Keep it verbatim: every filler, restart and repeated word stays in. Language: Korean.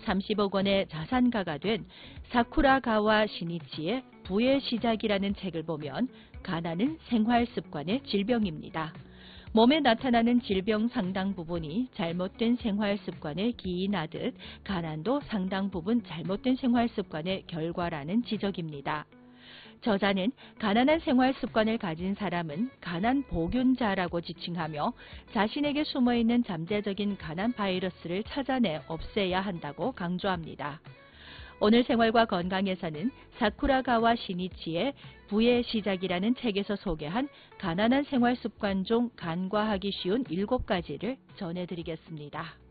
삼십억 원의 자산가가 된 사쿠라가와 시니치의 부의 시작이라는 책을 보면 가난은 생활 습관의 질병입니다. 몸에 나타나는 질병 상당 부분이 잘못된 생활 습관에 기인하듯 가난도 상당 부분 잘못된 생활 습관의 결과라는 지적입니다. 저자는 가난한 생활 습관을 가진 사람은 가난 보균자라고 지칭하며 자신에게 숨어있는 잠재적인 가난 바이러스를 찾아내 없애야 한다고 강조합니다. 오늘 생활과 건강에서는 사쿠라가와 시니치의 부의 시작이라는 책에서 소개한 가난한 생활 습관 중 간과하기 쉬운 일곱 가지를 전해드리겠습니다.